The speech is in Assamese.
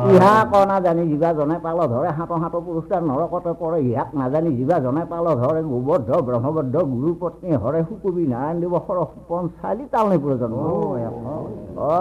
ইহাক নাজানি জীৱা জনে পাল ধৰে হাত পুৰস্কাৰ নৰকতে পৰে ইহাক নাজানি জীৱা জনে পাল ধৰে গোবৰ্ধ ব্ৰহ্মবদ্ধ গুৰু পত্নী হৰে সুকবি নাৰায়ণ দেৱ সৰহ পঞ্চালি তালনি প্ৰয়োজন